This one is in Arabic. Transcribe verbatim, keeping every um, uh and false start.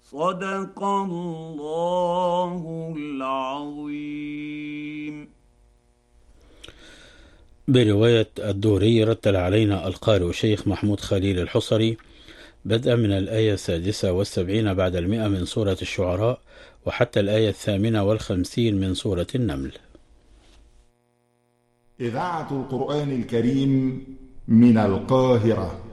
صدق الله العظيم. برواية الدوري رتل علينا القارئ الشيخ محمود خليل الحصري بدءا من الآية السادسة والسبعين بعد المئة من سورة الشعراء وحتى الآية الثامنة والخمسين من سورة النمل. إذاعة القرآن الكريم من القاهرة.